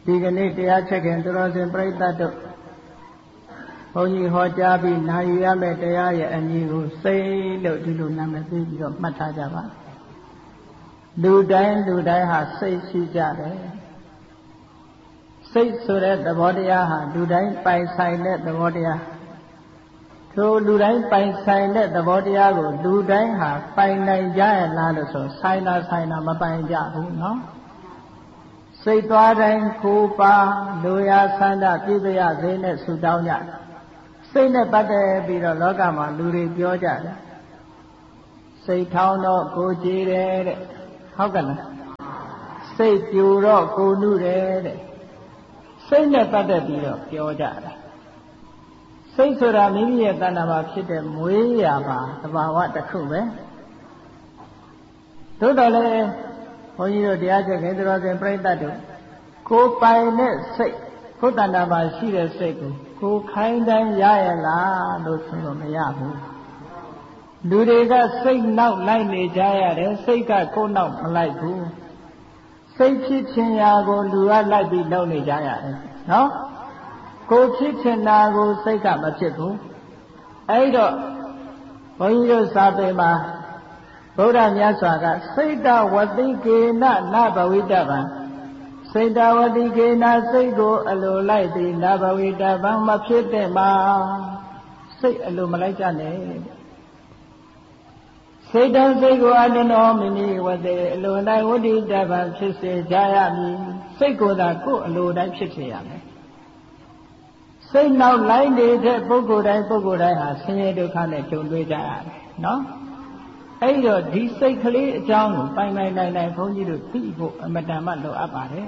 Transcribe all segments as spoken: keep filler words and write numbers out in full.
ဒီကနေ့တရားချက်ခင်သူတော်စင်ပြိဿတ်တို့ဘုန်းကြီးဟောကြားပြီးနာယူရမယ့်တရားရဲ့အမည်ကိုစိတ်လို့ဒီလိုနာမည်ပေးပြီးတော့မှတ်ထားကြပါလူတိုင်းလူတိုင်းဟာစိတ်ရှိကြတယ်စိတ်ဆိုတဲ့သဘောတရားဟာလူတိုင်းပိုင်ဆိုင်တဲ့သဘောတရားထိုလူတိုင်းပိုင်ဆိုင်တဲ့သဘောတရားကိုလူတိုင်းဟာပိုင်နိုင်ကြရလားလို့ဆိုဆိုင်တာဆိုင်တာမပိုင်ကြဘူးနော်စိတ်သွားတိုင်းကိုပါလူရဆန္ဒပြည့်ပြည့်စေနဲ့ဆုတောင်းကြစိတ်နဲ့ပတ်သက်ပြီးတော့လောကမှာလူတွေပြောကြတယ်စိတ်ထောင်းတော့ကိုကြည်တယ်တဲ့ဟုတ်ကဲ့လားစိတ်ပြူတော့ကိုနုတယ်တဲ့စိတ်နဲ့ပတ်သက်ပြီးတော့ပြောကြတယ်စိတ်ဆိုတာမိမိရဲ့တဏ္ဍာမှာဖြစ်တဲ့မွေးရာပါသဘာဝတစ်ခုပဲသို့တော်လည်းဘုန်းကြီးတို့တရားချက်ခင်သူတော်စင်ပြိဿတ်တို့ကိုပိုင်တဲ့စိတ်ကိုတဏ္ဍာမှာရှိတဲ့စိတ်ကိုကိုခိုင်းတိုင်းရရလားလို့ဆိုတော့မရဘူးလူတွေကစိတ်နောက်လိုက်နေကြရတယ်စိတ်ကကိုယ်နောက်မလိုက်ဘူးစိတ်ဖြစ်ချင်ရာကိုလူကလိုက်ပြီးလုပ်နေကြရတယ်နော်ကိုဖြစ်ချင်တာကိုစိတ်ကမဖြစ်ဘူးအဲ့တော့ဘုန်းကြီးတို့စာပေမှာဗုဒ္ဓမြတ်စွာကစိတ်တဝတိကေနနဘဝိတဗံစိတ်တဝတိကေနစိတ်ကိုအလိုလိုက်သည်နဘဝိတဗံမဖြစ်တဲ့မှာစိတ်အလိုမလိုက်ကြနဲ့စိတ်တစိတ်ကိုအတနောမိမိဝတေအလိုတိုင်းဝဋ္ဌိတဗံဖြစ်စေကြရမည်စိတ်ကိုယ်သာကိုယ်အလိုတိုင်းဖြစ်စေရမယ်စိတ်နောက်လိုက်နေတဲ့ပုဂ္ဂိုလ်တိုင်းပုဂ္ဂိုလ်တိုင်းဟာဆင်းရဲဒုက္ခနဲ့ကြုံတွေ့ကြရတယ်နော်အဲ့တော့ဒီစိတ်ကလေးအကြောင်းကိုပိုင်ပိုင်နိုင်နိုင်ဘုန်းကြီးတို့သိဖို့အမတန်မှလိုအပ်ပါတယ်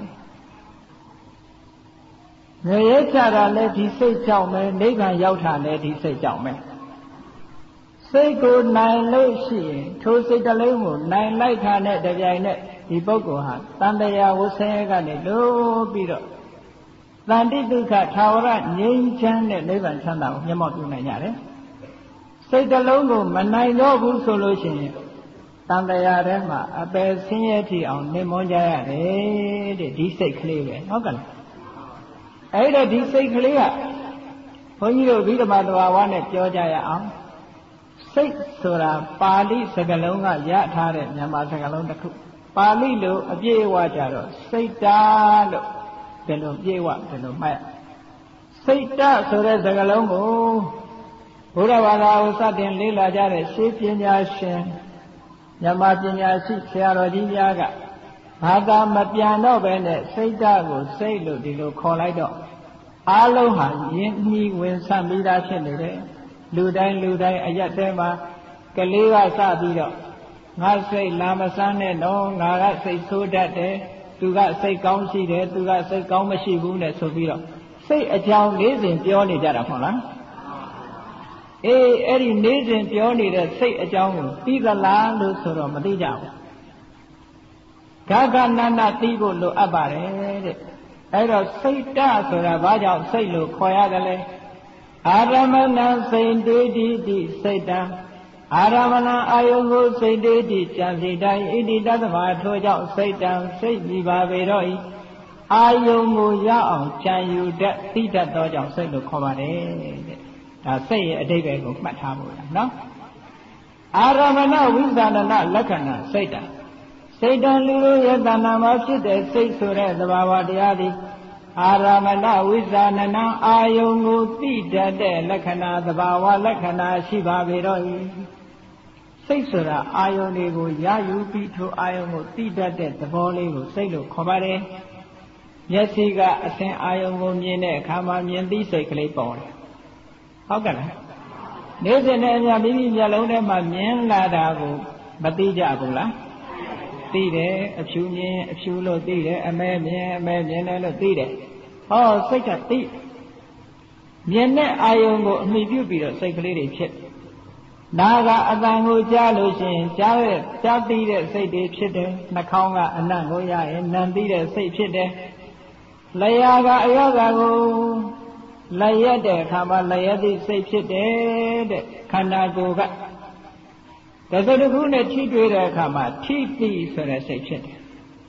ငရဲချတာလည်းဒီစိတ်ကြောင့်ပဲနိဗ္ဗာန်ရောက်တာလည်းဒီစိတ်ကြောင့်ပဲစိတ်ကိုနိုင်လို့ရှိရင်ထိုစိတ်တလုံးကိုနိုင်လိုက်တာနဲ့တပြိုင်နက်ဒီပုဂ္ဂိုလ်ဟာတန်တရားဝဆင်းရဲကနေလို့ပြီးတော့တန်တိဒုက္ခထာဝရငြိမ်းချမ်းတဲ့နိဗ္ဗာန်ချမ်းသာကိုမျက်မှောက်ပြုနိုင်ကြတယ်စိတ်တလုံးကိုမနိုင်တော့ဘူးဆိုလို့ရှိရင်တန်တရားထဲမှာအပယ်ဆင်းရဲထီအောင်နေမွန်းကြရတယ်တဲ့ဒီစိတ်ကလေးပဲဟုတ်ကဲ့အဲ့တော့ဒီစိတ်ကလေးကဘုန်းကြီးတို့ဗိဓမာတဘာဝနဲ့ပြောကြရအောင်စိတ်ဆိုတာပါဠိစကားလုံးကရထားတဲ့မြန်မာစကားလုံးတစ်ခုပါဠိလိုအပြည့်အဝကြတော့စိတ်တာလို့ဒီလိုပြည့်ဝဒီလိုမှတ်စိတ်တဆိုတဲ့စကားလုံးကိုဘုရားဘာသာကိုစတင်လေ့လာကြတဲ့ရှေးပညာရှင်မြန်မာပညာရှိဆရာတော်ကြီးများကဘာသာမပြန်တော့ပဲနဲ့စိတ်တကိုစိတ်လို့ဒီလိုခေါ်လိုက်တော့အားလုံးဟာယဉ်မှီဝင်ဆံပြီးသားဖြစ်နေတယ်လူတိုင်းလူတိုင်းအရက်တဲမှာကလေးကစပြီးတော့ငါစိတ်လာမစမ်းနဲ့တော့ငါကစိတ်ဆိုးတတ်တယ်သူကစိတ်ကောင်းရှိတယ်သူကစိတ်ကောင်းမရှိဘူးနဲ့ဆိုပြီးတော့စိတ်အကြောင်းလေးစဉ်ပြောနေကြတာမဟုတ်လားအေးအဲ့ဒီလေးစဉ်ပြောနေတဲ့စိတ်အကြောင်းကိုသိသလားလို့ဆိုတော့မသိကြဘူးဂဂနန္ဒသိဖို့လိုအပ်ပါတယ်တဲ့အဲ့တော့စိတ်တဆိုတာဘာကြောင့်စိတ်လို့ခေါ်ရတယ်လဲအာရမဏစိတ်တေတိတိစိတ်တံအာရမဏအာယုကိုစိတ်တေတိကြံစီတိုင်းဣတိတသမထိုကြောင့်စိတ်တံစိတ်ကြည်ပါပေတော့ဤအာယုကိုရအောင်ကြံယူတတ်သိတတ်သောကြောင့်စိတ်လို့ခေါ်ပါတယ်တဲ့ဒါစိတ်ရဲ့အဓိပ္ပာယ်ကိုမှတ်ထားဖို့လားနော်အာရမဏဝိသန္ဒနာလက္ခဏာစိတ်တံစိတ်တံလူတို့ရဲ့တဏ္ဍာမှာဖြစ်တဲ့စိတ်ဆိုတဲ့သဘာဝတရားသည်အာရမဏဝိဇာနနံအာယုံကိုသိတတ်တဲ့လက္ခဏာသဘာဝလက္ခဏာရှိပါပေတော့၏စိတ်ဆိုတာအာယုံတွေကိုရယူပြီးထိုအာယုံကိုသိတတ်တဲ့သဘောလေးကိုစိတ်လို့ခေါ်ပါတယ်မျက်စိကအစဉ်အာယုံကိုမြင်တဲ့အခါမှာမြင်သိစိတ်ကလေးပေါ်တယ်ဟုတ်ကဲ့လားနေ့စဉ်နဲ့အများမိမိမျက်လုံးထဲမှာမြင်လာတာကိုမသိကြဘူးလားသိတယ်အဖြူမြင်အဖြူလို့သိတယ်အမဲမြင်အမဲမြင်တယ်လို့သိတယ်ဟောစိတ်ကသိမြင်တဲ့အာယုံကိုအမိပြုပြီးတော့စိတ်ကလေးတွေဖြစ်နာကအတန်ကိုကြားလို့ရှိရင်ကြားတဲ့ကြားသိတဲ့စိတ်တွေဖြစ်တယ်နှာခေါင်းကအနံ့ကိုရရင်နံသိတဲ့စိတ်ဖြစ်တယ်လျှာကအယောဂါကိုလျက်တဲ့အခါမှာလျက်သည့်စိတ်ဖြစ်တယ်တဲ့ခန္ဓာကိုယ်ကတစတခုနဲ့ထိတွေ့တဲ့အခါမှာထိတိဆိုတဲ့စိတ်ဖြစ်တယ်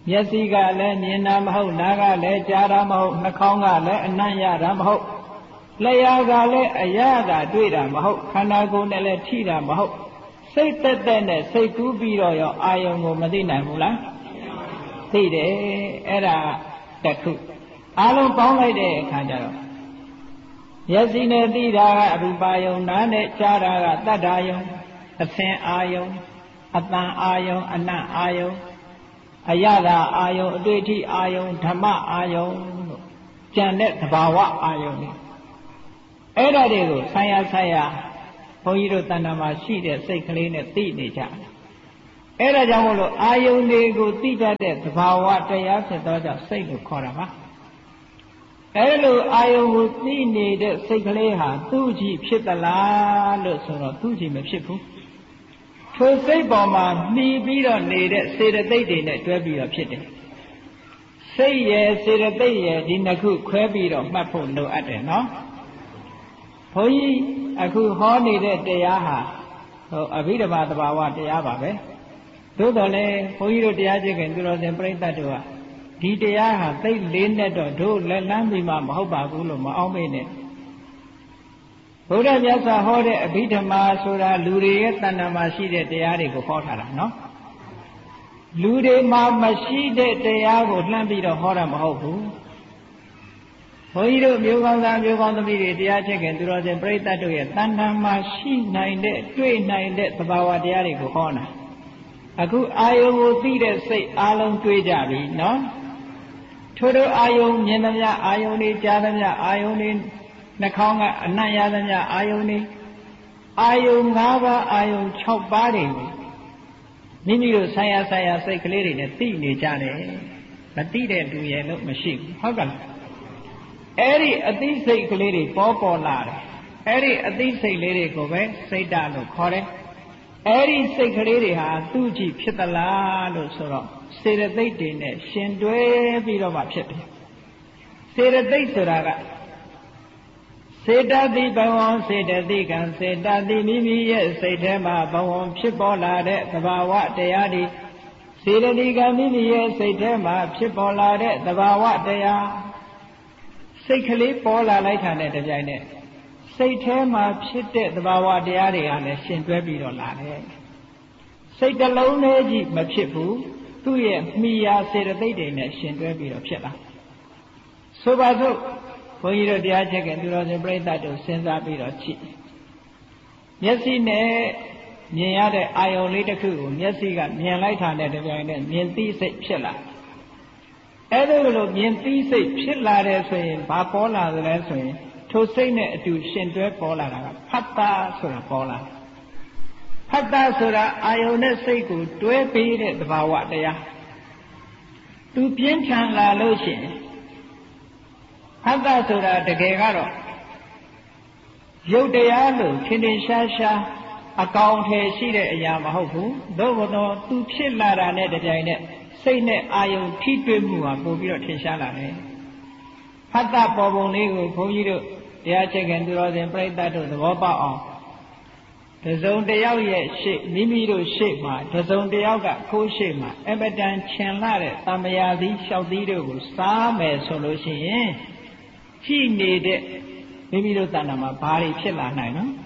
မျက်စိကလည်းမြင်တာမဟုတ်နားကလည်းကြားတာမဟုတ်နှာခေါင်းကလည်းအနံ့ရတာမဟုတ်လျှာကလည်းအရသာတွေ့တာမဟုတ်ခန္ဓာကိုယ်နဲ့လည်းထိတာမဟုတ်စိတ်တက်တက်နဲ့စိတ်ကူးပြီးတော့ရောအာယုံကိုမသိနိုင်ဘူးလားသိတယ်အဲ့ဒါတစ်ခုအားလုံးပေါင်းလိုက်တဲ့အခါကျတော့မျက်စိနဲ့သိတာကအရူပယုံနားနဲ့ကြားတာကတတ္ထာယုံအသင်အာယုံအတန်အာယုံအနတ်အာယုံအယတာအာယုံအတွေ့အထိအာယုံဓမ္မအာယုံလို့ကြံတဲ့သဘာဝအာယုံတွေအဲ့ဒါတွေကိုဆိုင်ရာဆိုင်ရာဘုန်းကြီးတို့တဏ္ဍာမှာရှိတဲ့စိတ်ကလေးနဲ့သိနေကြတယ်အဲ့ဒါကြောင့်မို့လို့အာယုန်တွေကိုသိတတ်တဲ့သဘာဝတရားဖြစ်သောကြောင့်စိတ်လို့ခေါ်တာပါအဲ့လိုအာယုန်ကိုသိနေတဲ့စိတ်ကလေးဟာသူ့ကြည့်ဖြစ်သလားလို့ဆိုတော့သူ့ကြည့်မဖြစ်ဘူးထိုစိတ်ပေါ်မှာနှီးပြီးတော့နေတဲ့စေတသိက်တွေနဲ့တွဲပြီးတော့ဖြစ်တယ်စိတ်ရဲ့စေတသိက်ရဲ့ဒီနှစ်ခုခွဲပြီးတော့မှတ်ဖို့လိုအပ်တယ်နော်ဘုန်းကြီးအခုဟောနေတဲ့တရားဟာဟိုအဘိဓမ္မာသဘာဝတရားပါပဲသို့တော်လည်းဘုန်းကြီးတို့တရားကျင့်ခင်သူတော်စင်ပြိဿတ်တို့ကဒီတရားဟာသိလေးနဲ့တော့တို့လက်လန်းပြီးမှမဟုတ်ပါဘူးလို့မအောင်မေ့နဲ့ဘုရားမြတ်စွာဟောတဲ့အဘိဓမ္မာဆိုတာလူတွေရဲ့တဏ္ဍာမှာရှိတဲ့တရားတွေကိုဟောထားတာနော်လူတွေမှာမရှိတဲ့တရားကိုလှမ်းပြီးတော့ဟောတာမဟုတ်ဘူးဘုန်းကြီးတို့မျိုးကောင်းသားမျိုးကောင်းသမီးတွေတရားချက်ခင်သူတော်စင်ပြိဿတ်တို့ရဲ့တဏ္ဍာမှာရှိနိုင်တဲ့တွေ့နိုင်တဲ့သဘာဝတရားတွေကိုဟောတာအခုအာယုံကိုသိတဲ့စိတ်အလုံးတွေးကြပြီနော်ထို့သောအာယုံမြင်သမျှအာယုံတွေကြားသမျှအာယုံတွေနှာခေါင်းကအနံ့ရသမျှအာယုံတွေအာယုံ၅ပါးအာယုံ၆ပါးတွေကိုမိမိတို့ဆိုင်ရာဆိုင်ရာစိတ်ကလေးတွေနဲ့သိနေကြတယ်မသိတဲ့လူရဲ့လို့မရှိဘူးဟုတ်ကလားအဲ့ဒီအသိစိတ်ကလေးတွေပေါ်ပေါ်လာတယ်အဲ့ဒီအသိစိတ်လေးတွေကိုပဲစိတ်ဓာတ်လို့ခေါ်တယ်အဲ့ဒီစိတ်ကလေးတွေဟာသူ့ကြည့်ဖြစ်သလားလို့ဆိုတော့စေတသိက်တွေနဲ့ရှင်တွဲပြီးတော့မှဖြစ်တယ်စေတသိက်ဆိုတာကစေတသိက်ဘဝစေတသိက်ကံစေတသိက်မိမိရဲ့စိတ်ထဲမှာဘဝဖြစ်ပေါ်လာတဲ့သဘာဝတရားတွေစေတသိက်ကမိမိရဲ့စိတ်ထဲမှာဖြစ်ပေါ်လာတဲ့သဘာဝတရားစိတ်ကလေးပေါ်လာလိုက်တာနဲ့တပြိုင်နက်စိတ်ထဲမှာဖြစ်တဲ့သဘာဝတရားတွေကလည်းရှင်တွဲပြီးတော့လာတယ်စိတ်တစ်လုံးနဲ့ကြည့်မဖြစ်ဘူးသူ့ရဲ့မိယာစေတသိက်တွေနဲ့ရှင်တွဲပြီးတော့ဖြစ်လာဆိုပါစို့ဘုန်းကြီးတို့တရားချက်ခင်သူတော်စင်ပြိဿတ်တို့စဉ်းစားပြီးတော့ကြည့်မျက်စိနဲ့မြင်ရတဲ့အာယုံလေးတစ်ခုကိုမျက်စိကမြင်လိုက်တာနဲ့တပြိုင်နက်မြင်သိစိတ်ဖြစ်လာအဲ့ဒါလိုမြင်သိစိတ်ဖြစ်လာတယ်ဆိုရင်ဘာပေါ်လာသလဲဆိုရင်ထိုစိတ်နဲ့အတူရှင်တွဲပေါ်လာတာကဖတ်တာဆိုတာပေါ်လာဖတ်တာဆိုတာအာယုန်နဲ့စိတ်ကိုတွဲပေးတဲ့သဘာဝတရားသူပြင်းထန်လာလို့ရှိရင်ဖတ်တာဆိုတာတကယ်ကတော့ရုပ်တရားလို့ထင်ထင်ရှားရှားအကောင်ထည်ရှိတဲ့အရာမဟုတ်ဘူးသို့တော်သူဖြစ်လာတာနဲ့တပြိုင်နက်စိတ်နဲ့အာယုန်ထိတွေ့မှုဟာပို့ပြီးတော့ထင်ရှားလာတယ်ဖတ်တာပေါ်ပုံလေးကိုဘုန်းကြီးတို့တရားချက်ခင်သူတော်စင်ပြိဿတ်တို့သဘောပေါက်အောင်တစုံတယောက်ရဲ့ရှေ့မိမိတို့ရှေ့မှာတစုံတယောက်ကခိုးရှေ့မှာအပဒံချင်လာတဲ့တမယာသီးလျှောက်သီးတို့ကိုစားမယ်ဆိုလို့ရှိရင်ကြည့်နေတဲ့မိမိတို့တဏ္ဍာမှာဘာတွေဖြစ်လာနိုင်နော်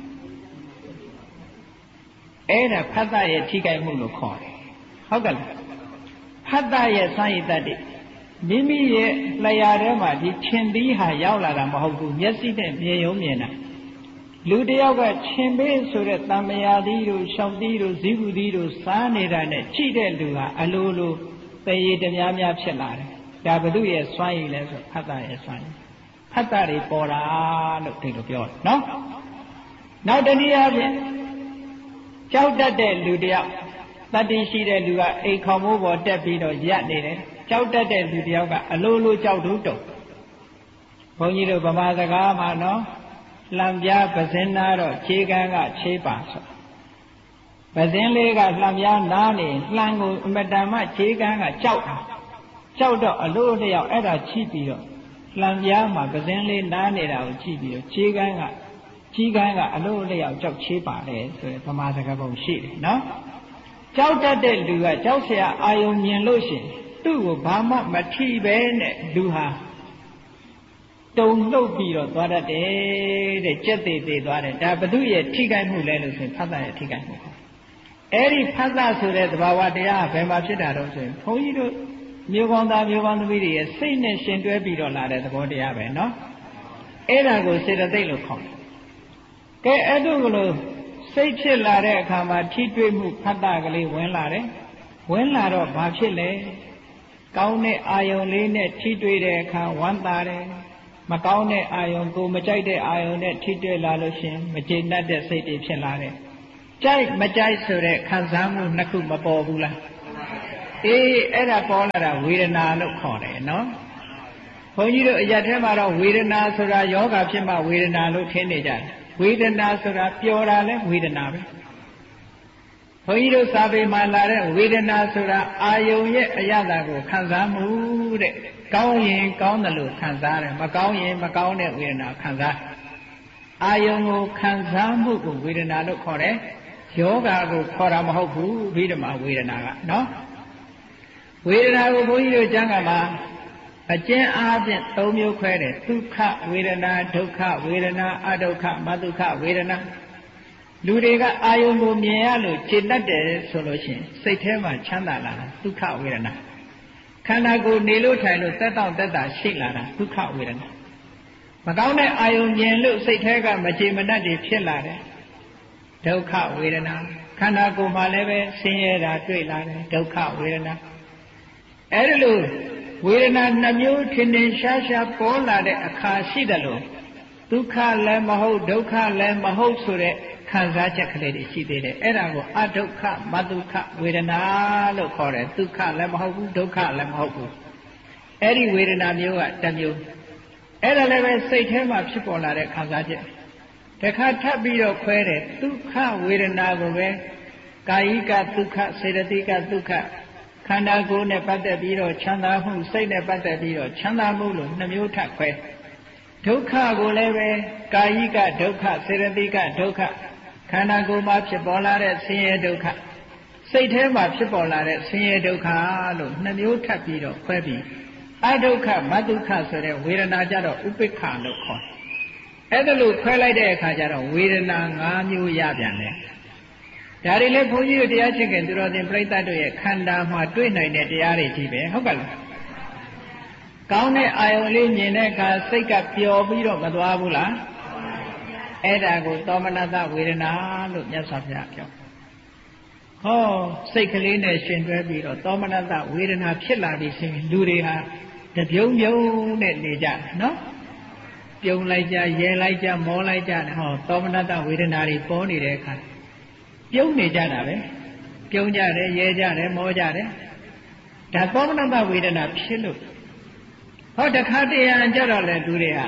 အဲ့ဒါဖတ်တာရဲ့ထိခိုက်မှုလို့ခေါ်တယ်ဟုတ်ကဲ့လားဖတ်တာရဲ့စာရိတ္တတွေမိမိရဲ့လျှာထဲမှာဒီချင်းသီးဟာရောက်လာတာမဟုတ်ဘူးမျက်စိနဲ့မြင်ရုံမြင်တာလူတယောက်ကချင်းပေးဆိုတဲ့တမယာသီးတို့ရှောက်သီးတို့ဇီးဘူးသီးတို့စားနေတာနဲ့ကြည့်တဲ့လူဟာအလိုလိုသေရည်တများများဖြစ်လာတယ်ဒါဘု து ရဲ့စွမ်းရည်လဲဆိုဖတ်တာရဲ့စွမ်းရည်ဖတ်တာတွေပေါ်တာလို့ဒီလိုပြောတယ်နော်နောက်တနည်းအားဖြင့်ကြောက်တတ်တဲ့လူတယောက်တတ္တိရှိတဲ့လူကအိမ်ခေါမိုးပေါ်တက်ပြီးတော့ရပ်နေတယ်ကြောက်တတ်တဲ့လူတယောက်ကအလိုလိုကြောက်တုံးတုံဘုန်းကြီးတို့ဗမာစကားမှာနော်လှံပြားပဇင်းနာတော့ခြေကန်းကခြေပါဆိုပဇင်းလေးကလှံပြားနားနေလှံကိုအမတန်မှခြေကန်းကကြောက်တာကြောက်တော့အလိုလျောက်အဲ့ဒါချိပြီးတော့လှံပြားမှာပဇင်းလေးနားနေတာကိုချိပြီးတော့ခြေကန်းကကြီးကန်းကအလိုလျောက်ကြောက်ခြေပါတယ်ဆိုရင်ဗမာစကားပုံရှိတယ်နော်ကြောက်တတ်တဲ့လူကကြောက်เสียအာယုံမြင်လို့ရှိရင်သူ့ကိုဘာမှမထိပဲနဲ့လူဟာတုံလှုပ်ပြီးတော့သွားတတ်တယ်တဲ့ကြက်သေးသေးသွားတယ်ဒါဘသူရဲ့ထိခိုက်မှုလဲလို့ဆိုရင်ဖတ်တာရဲ့ထိခိုက်မှုအဲ့ဒီဖတ်တာဆိုတဲ့သဘာဝတရားဘယ်မှာဖြစ်တာတော့ဆိုရင်ဘုန်းကြီးတို့မျိုးကောင်းသားမျိုးကောင်းသမီးတွေရဲ့စိတ်နဲ့ရှင်တွဲပြီးတော့လာတဲ့သဘောတရားပဲနော်အဲ့ဒါကိုစေတသိက်လို့ခေါ်တယ်ကဲအဲ့တို့ကလို့စိတ်ဖြစ်လာတဲ့အခါမှာထိတွေ့မှုဖတ်တာကလေးဝင်လာတယ်ဝင်လာတော့ဘာဖြစ်လဲကောင်းတဲ့အာယုံလေးနဲ့ထိတွေ့တဲ့အခါဝမ်းသာတယ်မကောင်းတဲ့အာယုံကိုမကြိုက်တဲ့အာယုံနဲ့ထိတွေ့လာလို့ရှင်မကျေနပ်တဲ့စိတ်တွေဖြစ်လာတယ်ကြိုက်မကြိုက်ဆိုတဲ့ခံစားမှုနှစ်ခုမပေါ်ဘူးလားအေးအဲ့ဒါပေါ်လာတာဝေဒနာလို့ခေါ်တယ်နော်ဘုန်းကြီးတို့အရက်ထဲမှာတော့ဝေဒနာဆိုတာယောဂဖြစ်မှဝေဒနာလို့ထင်နေကြတယ်ဝေဒနာဆိုတာပျော်တာလဲဝေဒနာပဲဘုန်းကြီးတို့စာပေမှာလာတဲ့ဝေဒနာဆိုတာအာယုံရဲ့အရသာကိုခံစားမှုတဲ့ကောင်းရင်ကောင်းတယ်လို့ခံစားတယ်မကောင်းရင်မကောင်းတဲ့ဝေဒနာခံစားအာယုံကိုခံစားမှုကိုဝေဒနာလို့ခေါ်တယ်ယောဂကိုခေါ်တာမဟုတ်ဘူးဘိဓမ္မာဝေဒနာကနော်ဝေဒနာကိုဘုန်းကြီးတို့ကျမ်းဂန်မှာအကျဉ်းအားဖြင့်သုံးမျိုးခွဲတယ်ဒုက္ခဝေဒနာဒုက္ခဝေဒနာအဒုက္ခမဒုက္ခဝေဒနာလူတွေကအာယုံကိုမြင်ရလို့ကျေနပ်တယ်ဆိုလို့ရှိရင်စိတ်ထဲမှာချမ်းသာလာတာဒုက္ခဝေဒနာခန္ဓာကိုယ်နေလို့ထိုင်လို့သက်တောင့်သက်သာရှိလာတာဒုက္ခဝေဒနာမကောင်းတဲ့အာယုံမြင်လို့စိတ်ထဲကမကျေမနပ်တွေဖြစ်လာတယ်ဒုက္ခဝေဒနာခန္ဓာကိုယ်မှာလည်းပဲဆင်းရဲတာတွေ့လာတယ်ဒုက္ခဝေဒနာအဲ့ဒါလို့ဝေဒနာနှမျိုးထင်ထင်ရှားရှားပေါ်လာတဲ့အခါရှိတယ်လို့ဒုက္ခလည်းမဟုတ်ဒုက္ခလည်းမဟုတ်ဆိုတဲ့ခံစားချက်ကလေးတွေရှိသေးတယ်အဲ့ဒါကိုအဒုက္ခမဒုက္ခဝေဒနာလို့ခေါ်တယ်ဒုက္ခလည်းမဟုတ်ဘူးဒုက္ခလည်းမဟုတ်ဘူးအဲ့ဒီဝေဒနာမျိုးကတစ်မျိုးအဲ့ဒါလည်းပဲစိတ်ထဲမှာဖြစ်ပေါ်လာတဲ့ခံစားချက်တခါထပ်ပြီးတော့ခွဲတယ်ဒုက္ခဝေဒနာကိုပဲကာယိကဒုက္ခစေတသိကဒုက္ခခန္ဓာကိုယ်နဲ့ပတ်သက်ပြီးတော့ချမ်းသာမှုစိတ်နဲ့ပတ်သက်ပြီးတော့ချမ်းသာမှုလို့နှမျိုးထပ်ခွဲဒုက္ခကိုလည်းပဲကာယိကဒုက္ခစေတသိကဒုက္ခခန္ဓာကိုယ်မှာဖြစ်ပေါ်လာတဲ့ဆင်းရဲဒုက္ခစိတ်ထဲမှာဖြစ်ပေါ်လာတဲ့ဆင်းရဲဒုက္ခလို့နှမျိုးထပ်ပြီးတော့ခွဲပြီးအဒုက္ခမဒုက္ခဆိုတဲ့ဝေဒနာကြတော့ဥပိ္ပခလို့ခေါ်အဲ့ဒါလို့ခွဲလိုက်တဲ့အခါကျတော့ဝေဒနာ၅မျိုးရပြန်တယ်ဒါတွေလည်းဘုန်းကြီးတို့တရားချစ်ခင်သူတော်စင်ပြိဿတ်တို့ရဲ့ခန္ဓာမှာတွေ့နိုင်တဲ့တရားတွေကြီးပဲဟုတ်ကဲ့လားကောင်းတဲ့အာယုံလေးမြင်တဲ့အခါစိတ်ကပျော်ပြီးတော့မသွားဘူးလားအဲ့ဒါကိုသောမနတဝေဒနာလို့မြတ်စွာဘုရားပြောဟောစိတ်ကလေးနဲ့ရှင်တွဲပြီးတော့သောမနတဝေဒနာဖြစ်လာပြီဆိုရင်လူတွေဟာတပြုံပြုံနဲ့နေကြနော်ပြုံလိုက်ကြရဲလိုက်ကြမောလိုက်ကြဟောသောမနတဝေဒနာတွေပေါ်နေတဲ့အခါပြုံးနေကြတာပဲပြုံးကြတယ်ရဲကြတယ်မောကြတယ်ဒါသောမနတဝေဒနာဖြစ်လို့ဟောတခါတရံကြတော့လေသူတွေဟာ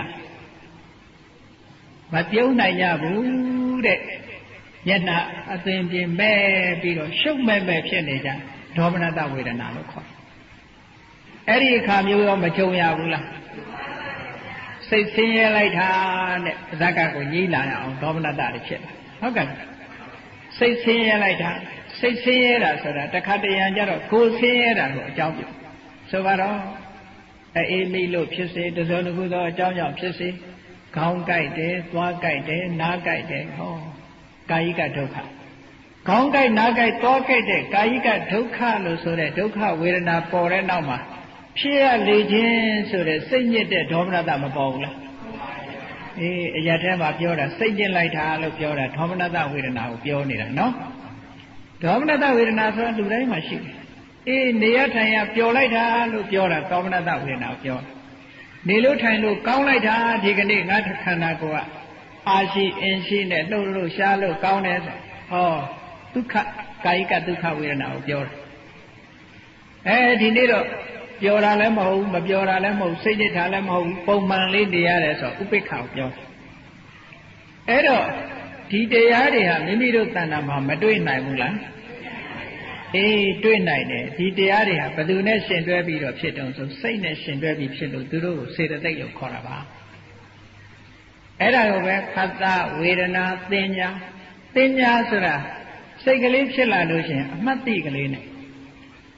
မပြုံးနိုင်ကြဘူးတဲ့မျက်နှာအသင်ပြင်မဲ့ပြီးတော့ရှုပ်မဲ့မဲ့ဖြစ်နေကြဒေါမနတဝေဒနာလို့ခေါ်အဲ့ဒီအခါမျိုးရောမကြုံရဘူးလားစိတ်ဆင်းရဲလိုက်တာနဲ့ဇက်ကကိုညှိလာအောင်ဒေါမနတတွေဖြစ်လာဟုတ်ကဲ့စိတ်ဆင်းရဲလိုက်တာစိတ်ဆင်းရဲတာဆိုတာတခါတရံကြတော့ကိုယ်ဆင်းရဲတာကိုအကြောင်းပြုဆိုပါတော့အေးမိလို့ဖြစ်စေတစုံတစ်ခုသောအကြောင်းကြောင့်ဖြစ်စေခေါင်းကိုက်တယ်သွားကိုက်တယ်နားကိုက်တယ်ဟောကာယိကဒုက္ခခေါင်းကိုက်နားကိုက်သွားကိုက်တဲ့ကာယိကဒုက္ခလို့ဆိုတဲ့ဒုက္ခဝေဒနာပေါ်တဲ့နောက်မှာဖြစ်ရလေခြင်းဆိုတဲ့စိတ်ညစ်တဲ့ဒေါမနတမပေါ်ဘူးလားအေးအရာထဲမှာပြောတာစိတ်ညစ်လိုက်တာလို့ပြောတာဒေါမနတဝေဒနာကိုပြောနေတာနော်ဒေါမနတဝေဒနာဆိုတာလူတိုင်းမှာရှိတယ်အေးနေရထိုင်ရပျော်လိုက်တာလို့ပြောတာဒေါမနတဝေဒနာကိုပြောနေလို့ထိုင်လို့ကောင်းလိုက်တာဒီကနေ့ငါခန္ဓာကိုယ်ကအာရှိအင်းရှိနဲ့လှုပ်လို့ရှားလို့ကောင်းတယ်ဟောဒုက္ခကာယိကဒုက္ခဝေဒနာကိုပြောတယ်အဲဒီနေ့တော့ပျော်တာလည်းမဟုတ်ဘူးမပျော်တာလည်းမဟုတ်စိတ်ညစ်တာလည်းမဟုတ်ဘူးပုံမှန်လေးနေရတယ်ဆိုဥပိ္ပခာကိုပြောတယ်အဲ့တော့ဒီတရားတွေဟာမိမိတို့တဏ္ဍာမှာမတွေ့နိုင်ဘူးလားအေးတွေ့နိုင်တယ်ဒီတရားတွေဟာဘယ်သူနဲ့ရှင်တွဲပြီးတော့ဖြစ်တုံးဆိုစိတ်နဲ့ရှင်တွဲပြီးဖြစ်လို့သူတို့ကိုစေတသိက်လို့ခေါ်တာပါအဲ့ဒါကိုပဲဖတ်တာဝေဒနာသင်ညာသင်ညာဆိုတာစိတ်ကလေးဖြစ်လာလို့ရှိရင်အမှတ်တိကလေးနဲ့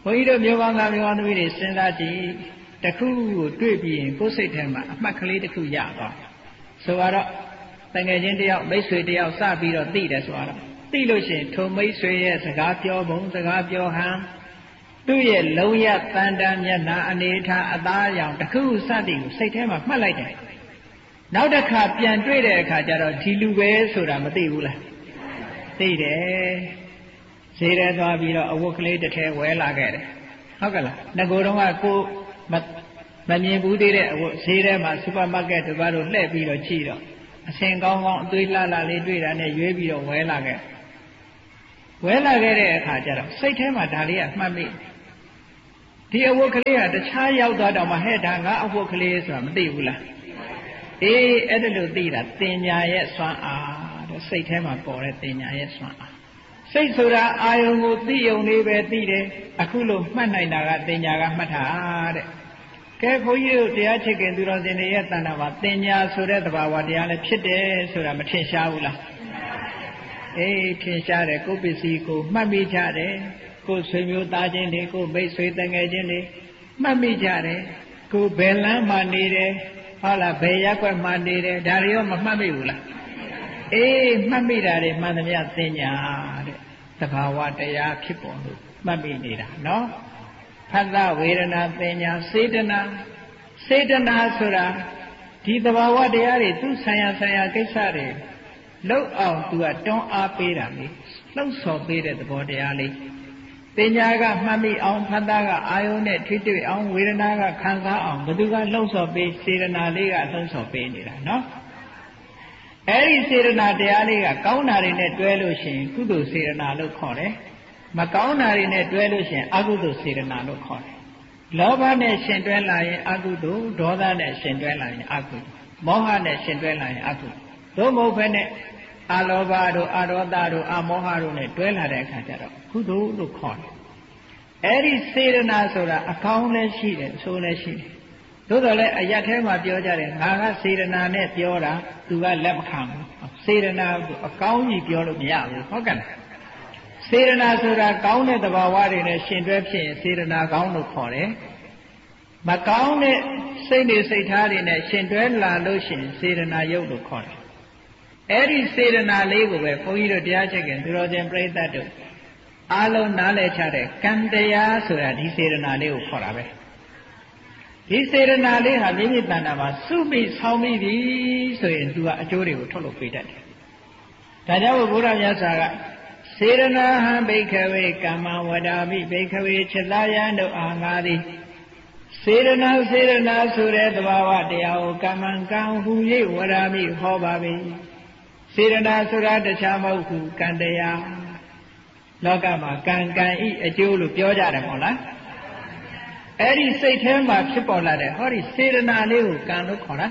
ဘုန်းကြီးတို့မျိုးကောင်းသားမျိုးကောင်းသမီးတွေစဉ်းစားကြည့်တစ်ခုကိုတွေ့ပြီးရင်ကိုယ်စိတ်ထဲမှာအမှတ်ကလေးတစ်ခုရသွားဆိုတော့တငယ်ချင်းတယောက်မိတ်ဆွေတယောက်စပြီးတော့သိတယ်ဆိုတော့သိလို့ရှိရင်ထိုမိတ်ဆွေရဲ့စကားပြောပုံစကားပြောဟန်သူ့ရဲ့လုံးရတန်တန်မျက်နှာအနေထားအသားအရောင်တစ်ခုစသည်ကိုစိတ်ထဲမှာမှတ်လိုက်တယ်နောက်တစ်ခါပြန်တွေ့တဲ့အခါကျတော့ဒီလူပဲဆိုတာမသိဘူးလားသိတယ်ဈေးထဲသွားပြီးတော့အဝတ်ကလေးတစ်ထည်ဝယ်လာခဲ့တယ်ဟုတ်ကလားငကိုယ်တော့ကကိုမမြင်ဘူးသေးတဲ့အဝတ်ဈေးထဲမှာစူပါမားကတ်တို့ဘာလို့လှည့်ပြီးတော့ကြည့်တော့အစင်ကောင်းကောင်းအသွေးလှလှလေးတွေ့တာနဲ့ရွေးပြီးတော့ဝယ်လာခဲ့ဝယ်လာခဲ့တဲ့အခါကျတော့စိတ်ထဲမှာဒါလေးကမှတ်မိဒီအဝတ်ကလေးကတခြားရောက်သွားတော့မှဟဲ့ဒါငါအဝတ်ကလေးဆိုတာမသိဘူးလားအေးအဲ့ဒါလို့သိတာတင်ညာရဲ့စွမ်းအားတဲ့စိတ်ထဲမှာပေါ်တဲ့တင်ညာရဲ့စွမ်းအားစိတ်ဆိုတာအာယုံကိုသိုံလေးပဲသိတယ်အခုလို့မှတ်နိုင်တာကတင်ညာကမှတ်တာတဲ့ကဲဘုန်းကြီးတို့တရားချစ်ခင်သူတော်စင်တွေရဲ့တဏ္ဍာမှာတင်ညာဆိုတဲ့သဘာဝတရားလည်းဖြစ်တယ်ဆိုတာမထင်ရှားဘူးလားအေးထင်ရှားတယ်ကိုယ်ပစ္စည်းကိုမှတ်မိကြတယ်ကိုယ်ဆွေမျိုးသားချင်းတွေကိုမိတ်ဆွေတငယ်ချင်းတွေမှတ်မိကြတယ်ကိုယ်ဘယ်လမ်းမှာနေတယ်ဟုတ်လားဘယ်ရက်ွက်မှာနေတယ်ဒါတွေရောမမှတ်မိဘူးလားအေးမှတ်မိတာတွေမှန်သမျှသိညာတဲ့သဘာဝတရားဖြစ်ပေါ်လို့မှတ်မိနေတာနော်ဖတ်တာဝေဒနာသိညာစေတနာစေတနာဆိုတာဒီသဘာဝတရားတွေသူဆံရဆံရကိစ္စတွေလောက်အောင်သူကတွန်းအားပေးတာလေလှုပ်ဆော်ပေးတဲ့သဘောတရားလေးသိညာကမှတ်မိအောင်ဖတ်တာကအာယုံနဲ့ထိတွေ့အောင်ဝေဒနာကခံစားအောင်ဘယ်သူကလှုပ်ဆော်ပေးစေတနာလေးကလှုပ်ဆော်ပေးနေတာနော်အဲ့ဒီစေတနာတရားလေးကကောင်းတာတွေနဲ့တွဲလို့ရှိရင်ကုသိုလ်စေတနာလို့ခေါ်တယ်မကောင်းတာတွေနဲ့တွဲလို့ရှိရင်အကုသိုလ်စေတနာလို့ခေါ်တယ်လောဘနဲ့ရှင်တွဲလာရင်အကုသိုလ်ဒေါသနဲ့ရှင်တွဲလာရင်အကုသိုလ်မောဟနဲ့ရှင်တွဲလာရင်အကုသိုလ်သို့မဟုတ်ဘဲနဲ့အလောဘတို့အဒေါသတို့အမောဟတို့နဲ့တွဲလာတဲ့အခါကျတော့ကုသိုလ်လို့ခေါ်တယ်အဲ့ဒီစေတနာဆိုတာအကောင်းလည်းရှိတယ်အဆိုးလည်းရှိတယ်သို့တော်လည်းအရက်ထဲမှာပြောကြတယ်ငါကစေတနာနဲ့ပြောတာသူကလက်မခံဘူးစေတနာကိုအကောင်းကြီးပြောလို့မရဘူးဟုတ်ကဲ့စေတနာဆိုတာကောင်းတဲ့သဘာဝတွေနဲ့ရှင်တွဲဖြစ်ရင်စေတနာကောင်းလို့ခေါ်တယ်မကောင်းတဲ့စိတ်တွေစိတ်ထားတွေနဲ့ရှင်တွဲလာလို့ရှိရင်စေတနာယုတ်လို့ခေါ်တယ်အဲ့ဒီစေတနာလေးကိုပဲဘုန်းကြီးတို့တရားချစ်ခင်သူတော်စင်ပြိဿတ်တို့အားလုံးနားလည်ချတဲ့ကံတရားဆိုတာဒီစေတနာလေးကိုခေါ်တာပဲဒီစေတနာလေးဟာမိမိတဏ္ဍာမှာစုပြီးဆောင်းပြီးပြီဆိုရင်သူကအကျိုးတွေကိုထုတ်လုပ်ပေးတတ်တယ်ဒါကြောင့်ဘုရားမြတ်စွာကစေရနာဟံဘိက္ခဝေကမ္မဝဒါမိဘိက္ခဝေจิตယံတို့အားငါသည်စေရနာစေရနာဆိုတဲ့သဘာဝတရားကိုကမ္မံကံဟူ၍ဝဒါမိဟောပါပြီစေရနာဆိုတာတခြားမဟုတ်ဘူးကံတရားလောကမှာကံကံဤအကျိုးလို့ပြောကြတယ်မဟုတ်လားအဲ့ဒီစိတ်ထဲမှာဖြစ်ပေါ်လာတဲ့ဟောဒီစေရနာလေးကိုကံလို့ခေါ်တာ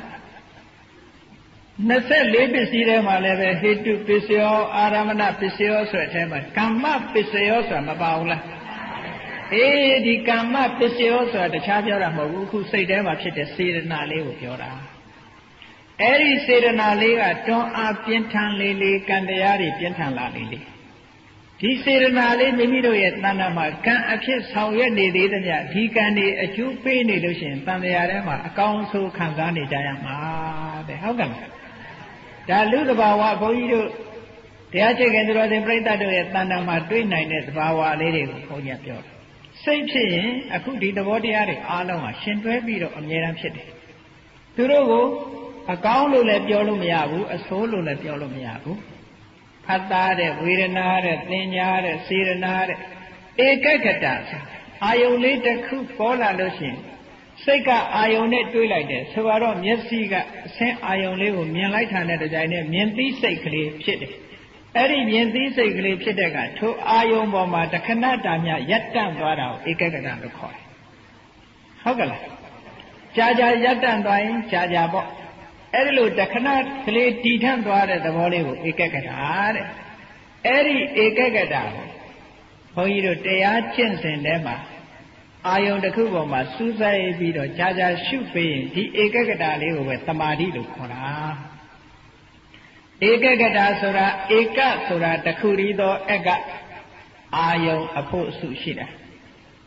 နှစ်ဆယ့်လေးပစ္စည်းထဲမှာလည်းပဲဟိတုပစ္စယောအာရမဏပစ္စယောဆိုတဲ့အထဲမှာကမ္မပစ္စယောဆိုတာမပါဘူးလားအေးဒီကမ္မပစ္စယောဆိုတာတခြားပြောတာမဟုတ်ဘူးအခုစိတ်ထဲမှာဖြစ်တဲ့စေတနာလေးကိုပြောတာအဲ့ဒီစေတနာလေးကတွန်းအားပြင်းထန်လေးလေးကံတရားတွေပြင်းထန်လာလေးလေးဒီစေတနာလေးမိမိတို့ရဲ့တဏ္ဍာမှာကံအဖြစ်ဆောင်ရွက်နေသေးသမျှဒီကံတွေအကျိုးပေးနေလို့ရှိရင်တန်တရားထဲမှာအကောင်းဆုံးခံစားနေကြရမှာတဲ့ဟုတ်ကဲ့ဒါလူသဘာဝဘုန်းကြီးတို့တရားချစ်ခင်သူတော်စင်ပြိဿတ်တို့ရဲ့တဏ္ဍာမှာတွေ့နိုင်တဲ့သဘာဝလေးတွေကိုဘုန်းကြီးပြောတယ်စိတ်ဖြစ်ရင်အခုဒီသဘောတရားတွေအားလုံးဟာရှင်တွဲပြီးတော့အမြဲတမ်းဖြစ်တယ်သူတို့ကိုအကောင်းလို့လည်းပြောလို့မရဘူးအဆိုးလို့လည်းပြောလို့မရဘူးဖတ်တာတဲ့ဝေဒနာတဲ့သင်ညာတဲ့စေရနာတဲ့ဧကဂတအာယုန်လေးတစ်ခုပေါ်လာလို့ရှိရင်စိတ်ကအာယုန်နဲ့တွေးလိုက်တယ်ဆိုတော့မျက်စိကအဆင်းအာယုန်လေးကိုမြင်လိုက်တာနဲ့တကြိုင်နဲ့မြင်သိစိတ်ကလေးဖြစ်တယ်အဲ့ဒီမြင်သိစိတ်ကလေးဖြစ်တဲ့ကထိုအာယုန်ပေါ်မှာတခဏတာမြရပ်တန့်သွားတာကိုဧကဂတလို့ခေါ်တယ်ဟုတ်ကဲ့လားကြာကြာရပ်တန့်သွားရင်ကြာကြာပေါ့အဲ့ဒီလိုတခဏကလေးတည်ထန့်သွားတဲ့သဘောလေးကိုဧကဂတတဲ့အဲ့ဒီဧကဂတကိုဘုန်းကြီးတို့တရားကျင့်စဉ်ထဲမှာအာယုန်တစ်ခုပေါ်မှာစူးစိုက်ပြီးတော့ကြာကြာရှုပေးရင်ဒီဧကဂတလေးကိုပဲသမာဓိလို့ခေါ်တာဧကဂတဆိုတာဧကဆိုတာတစ်ခုတည်းသောအကအာယုန်အဖို့အစုရှိတာ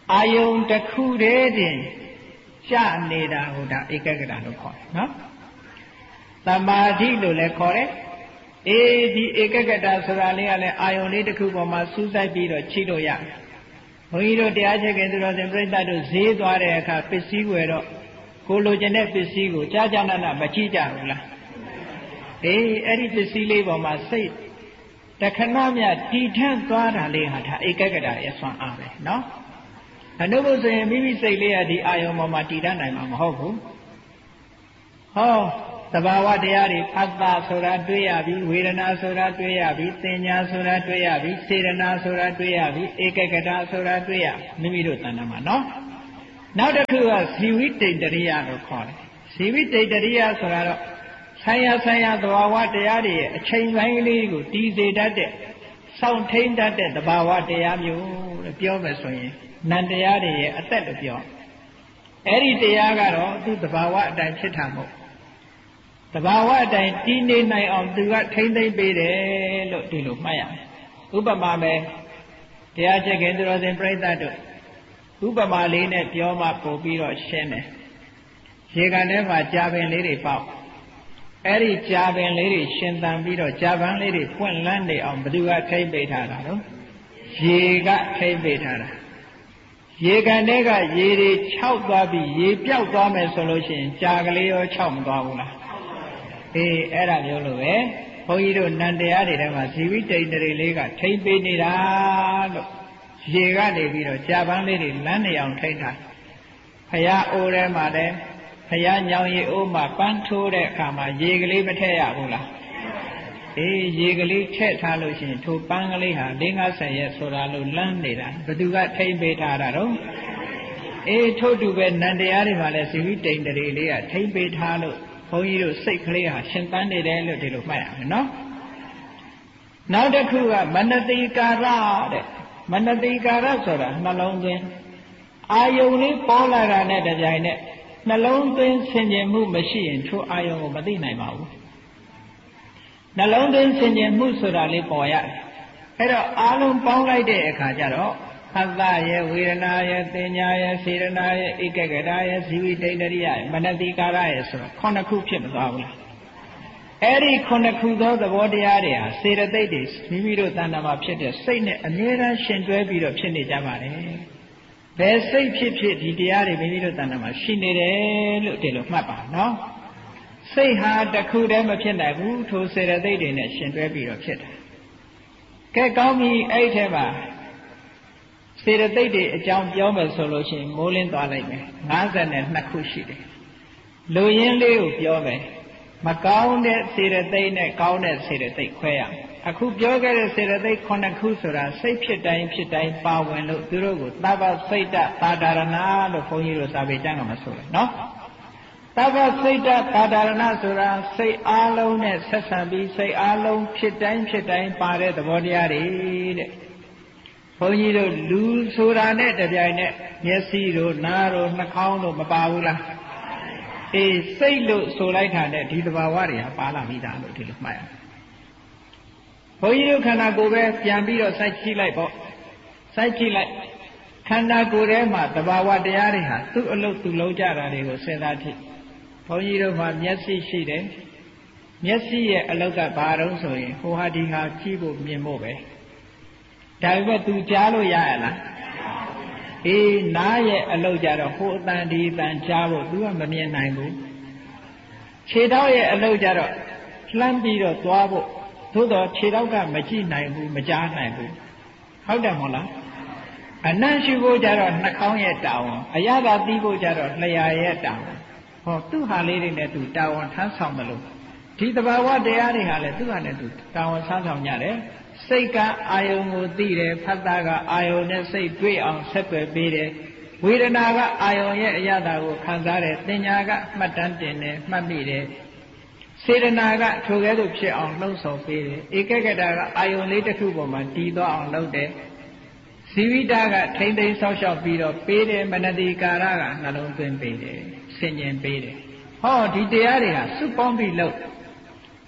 အာယုံတစ်ခုတည်းတင်ကြနေတာဟိုဒါဧကဂတလို့ခေါ်တယ်နော်သမာဓိလို့လည်းခေါ်တယ်အေးဒီဧကဂတဆိုတာလေးကလည်းအာယုံလေးတစ်ခုပေါ်မှာစူးစိုက်ပြီးတော့ချိလို့ရတယ်ဘုန်းကြီးတို့တရားချက်ခင်သူတော်စင်ပြိဿတို့ဈေးသွားတဲ့အခါပစ္စည်းဝယ်တော့ကိုလိုချင်တဲ့ပစ္စည်းကိုကြာကြာနာနာမကြည့်ကြဘူးလားအေးအဲ့ဒီပစ္စည်းလေးပေါ်မှာစိတ်တခဏမြတီထန့်သွားတာလေးဟာဒါဧကဂတရဲ့ဆွမ်းအားပဲနော်အနုဘုဆိုရင်မိမိစိတ်လေးကဒီအာယုံပေါ်မှာတည်တတ်နိုင်မှာမဟုတ်ဘူးဟောသဘာဝတရားတွေအတ္တဆိုတာတွေ့ရပြီဝေဒနာဆိုတာတွေ့ရပြီသင်ညာဆိုတာတွေ့ရပြီစေတနာဆိုတာတွေ့ရပြီဧကဂတဆိုတာတွေ့ရမိမိတို့တဏ္ဍာမှာနော်နောက်တစ်ခုကဇီဝိတ္တိတရိယလို့ခေါ်တယ်ဇီဝိတ္တိတရိယဆိုတာတော့ဆိုင်ရာဆိုင်ရာသဘာဝတရားတွေရဲ့အချိန်ပိုင်းလေးကိုတည်စေတတ်တဲ့စောင့်ထိန်တတ်တဲ့သဘာဝတရားမျိုးလို့ပြောမယ်ဆိုရင်နန္တရားတွေရဲ့အသက်လို့ပြောအဲ့ဒီတရားကတော့သူ့သဘာဝအတိုင်းဖြစ်တာမဟုတ်သဘာဝအတိုင်းတည်နေနိုင်အောင်သူကထိမ့်သိမ့်ပေးတယ်လို့ဒီလိုမှတ်ရမယ်ဥပမာပဲတရားချက်ခင်သူတော်စင်ပြိဿတို့ဥပမာလေးနဲ့ပြောမှပို့ပြီးတော့ရှင်းတယ်ရေကန်ထဲမှာကြာပင်လေးတွေပေါက်အဲ့ဒီကြာပင်လေးတွေရှင်သန်ပြီးတော့ကြာပန်းလေးတွေပွင့်လန်းနေအောင်ဘယ်သူကထိမ့်ပေးထားတာတော့ရေကထိမ့်ပေးထားတာရေကန်ထဲကရေတွေခြောက်သွားပြီးရေပြောက်သွားမယ်ဆိုလို့ရှိရင်ကြာကလေးရောခြောက်မသွားဘူးလားအေးအဲ့ဒါမျိုးလိုပဲဘုန်းကြီးတို့နန္တရားတွေထဲမှာဇီဝိတ္တိတရေလေးကထိမ့်ပေးနေတာလို့ရေကနေပြီးတော့ကြာပန်းလေးတွေလမ်းနေအောင်ထိမ့်ထားဖရာအိုးထဲမှာလည်းဖရာညောင်ရီအိုးမှာပန်းထိုးတဲ့အခါမှာရေကလေးမထည့်ရဘူးလားအေးရေကလေးထည့်ထားလို့ရှိရင်ထိုပန်းကလေးဟာ၄၅ဆယ်ရက်ဆိုတာလို့လမ်းနေတာဘသူကထိမ့်ပေးထားတာတော့အေးထို့တူပဲနန္တရားတွေမှာလည်းဇီဝိတ္တိတရေလေးကထိမ့်ပေးထားလို့ဘုန်းကြီးတို့စိတ်ကလေးဟာရှင်သန်နေတယ်လို့ဒီလိုမှတ်ရမယ်နော်နောက်တစ်ခုကမနတိကာရတဲ့မနတိကာရဆိုတာနှလုံးသွင်းအာယုံလေးပေါ်လာတာနဲ့တပြိုင်နက်နှလုံးသွင်းဆင်ခြင်မှုမရှိရင်ထိုအာယုံကိုမသိနိုင်ပါဘူးနှလုံးသွင်းဆင်ခြင်မှုဆိုတာလေးပေါ်ရတယ်အဲ့တော့အာလုံးပေါင်းလိုက်တဲ့အခါကျတော့အတ္တရဲ့ဝေဒနာရဲ့သင်ညာရဲ့စေတနာရဲ့ဧကဂတရဲ့ဇီဝိတ္တိတရိယရဲ့မနတိကာရရဲ့ဆိုတော့ခုနှစ်ခုဖြစ်မသွားဘူးလားအဲ့ဒီခုနှစ်ခုသောသဘောတရားတွေဟာစေတသိက်တွေမိမိတို့တဏ္ဍာမှာဖြစ်တဲ့စိတ်နဲ့အမြဲတမ်းရှင်တွဲပြီးတော့ဖြစ်နေကြပါတယ်ဘယ်စိတ်ဖြစ်ဖြစ်ဒီတရားတွေမိမိတို့တဏ္ဍာမှာရှိနေတယ်လို့ဒီလိုမှတ်ပါနော်စိတ်ဟာတစ်ခုတည်းမဖြစ်နိုင်ဘူးထိုစေတသိက်တွေနဲ့ရှင်တွဲပြီးတော့ဖြစ်တာကဲကောင်းပြီအဲ့ထဲမှာစေတသိက်တွေအကြောင်းပြောမယ်ဆိုလို့ရှိရင်မိုးလင်းသွားလိုက်မယ်၅၂ခုရှိတယ်လူရင်းလေးကိုပြောမယ်မကောင်းတဲ့စေတသိက်နဲ့ကောင်းတဲ့စေတသိက်ခွဲရမယ်အခုပြောခဲ့တဲ့စေတသိက်ခုနှစ်ခုဆိုတာစိတ်ဖြစ်တိုင်းဖြစ်တိုင်းပါဝင်လို့သူတို့ကိုသဗ္ဗစိတ်တသာဒရဏလို့ဘုန်းကြီးတို့စာပေကျမ်းကမှာဆိုတယ်နော်သဗ္ဗစိတ်တသာဒရဏဆိုတာစိတ်အားလုံးနဲ့ဆက်ဆံပြီးစိတ်အားလုံးဖြစ်တိုင်းဖြစ်တိုင်းပါတဲ့သဘောတရားတွေတဲ့ဘုန်းကြီးတို့လူဆိုတာနဲ့တပြိုင်နက်မျက်စိတို့နားတို့နှာခေါင်းတို့မပါဘူးလားအေးစိတ်လို့ဆိုလိုက်တာနဲ့ဒီသဘာဝတွေဟာပါလာမိတာလို့ဒီလိုမှတ်ရဘုန်းကြီးတို့ခန္ဓာကိုယ်ပဲပြန်ပြီးတော့စိုက်ကြည့်လိုက်ပေါ့စိုက်ကြည့်လိုက်ခန္ဓာကိုယ်ထဲမှာသဘာဝတရားတွေဟာသူ့အလုပ်သူလုံးကြတာတွေကိုစဉ်းစားကြည့်ဘုန်းကြီးတို့မှာမျက်စိရှိတယ်မျက်စိရဲ့အလုပ်ကဘာတုံးဆိုရင်ဟိုဟာဒီဟာကြည့်ဖို့မြင်ဖို့ပဲဒါပေမဲ့သူကြားလို့ရရလားအေးနားရဲ့အလုပ်ကြတော့ဟိုအတန်ဒီအတန်ကြားဖို့သူကမမြင်နိုင်ဘူးခြေထောက်ရဲ့အလုပ်ကြတော့လှမ်းပြီးတော့သွားဖို့သို့တော့ခြေထောက်ကမကြည့်နိုင်ဘူးမကြားနိုင်ဘူးဟုတ်တယ်မဟုတ်လားအနံ့ရှုဖို့ကြတော့နှာခေါင်းရဲ့တာဝန်အရသာသိဖို့ကြတော့လျှာရဲ့တာဝန်ဟောသူ့ဟာလေးတွေနဲ့သူတာဝန်ထမ်းဆောင်မလို့ဒီသဘာဝတရားတွေဟာလည်းသူ့ဟာနဲ့သူတာဝန်ထမ်းဆောင်ကြတယ်စိတ်ကအာယုံကိုသိတယ်ဖတ်တာကအာယုံနဲ့စိတ်တွေ့အောင်ဆက်သွယ်ပေးတယ်ဝေဒနာကအာယုံရဲ့အရသာကိုခံစားတယ်သင်ညာကမှတ်တမ်းတင်တယ်မှတ်မိတယ်စေတနာကထိုကဲ့သို့ဖြစ်အောင်လှုံ့ဆော်ပေးတယ်ဧကဂတကအာယုံလေးတစ်ခုပေါ်မှာတည်သွားအောင်လုပ်တယ်ဇီဝိတကထိမ့်သိမ်းဆောက်ရှောက်ပြီးတော့ပေးတယ်မနတိကာရကနှလုံးသွင်းပေးတယ်ဆင်ញင်ပေးတယ်ဟောဒီတရားတွေဟာစုပေါင်းပြီးလုပ်ဘ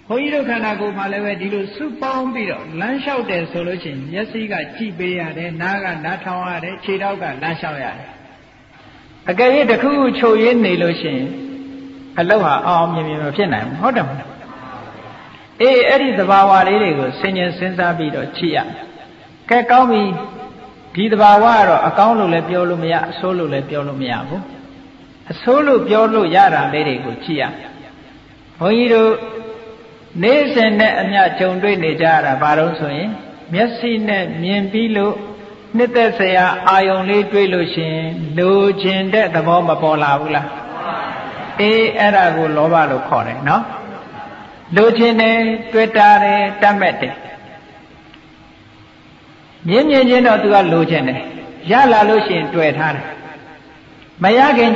ဘုန်းကြီးတို့ခန္ဓာကိုယ်မှာလည်းပဲဒီလိုစုပေါင်းပြီးတော့လမ်းလျှောက်တယ်ဆိုလို့ရှိရင်မျက်စိကကြည့်ပေးရတယ်နားကနားထောင်ရတယ်ခြေထောက်ကလမ်းလျှောက်ရတယ်အကယ်၍တစ်ခုခုချုပ်ရင်းနေလို့ရှိရင်အလောက်ဟာအောင်မြင်မြင်မဖြစ်နိုင်ဘူးဟုတ်တယ်မလားအေးအဲ့ဒီသဘာဝလေးတွေကိုဆင်ញင်စဉ်းစားပြီးတော့ကြည့်ရကဲကောင်းပြီဒီသဘာဝကတော့အကောင်းလို့လည်းပြောလို့မရအဆိုးလို့လည်းပြောလို့မရဘူးအဆိုးလို့ပြောလို့ရတာလေးတွေကိုကြည့်ရဘုန်းကြီးတို့နေ့စဉ်နဲ့အမျှကြုံတွေ့နေကြရတာဘာလို့ဆိုရင်မျက်စိနဲ့မြင်ပြီးလို့နှစ်သက်စရာအာယုံလေးတွေ့လို့ရှိရင်လိုချင်တဲ့သဘောမပေါ်လာဘူးလားအေးအဲ့ဒါကိုလောဘလို့ခေါ်တယ်နော်လိုချင်တယ်တွေ့တာတယ်တတ်မဲ့တယ်မြင်မြင်ချင်းတော့သူကလိုချင်တယ်ရလာလို့ရှိရင်တွေ့ထားတယ်မရခင်